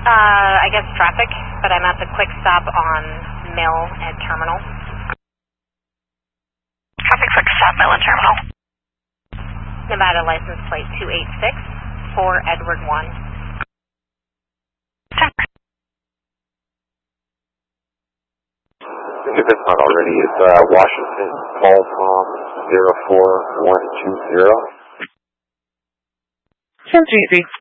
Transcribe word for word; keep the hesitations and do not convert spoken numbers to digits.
Uh, I guess traffic, but I'm at the quick stop on Mill and Terminal. Copy, quick stop, Mill and Terminal. Nevada license plate two eight six four Edward one. If it's not already, it's uh, Washington, call from zero four one two zero. ten three three.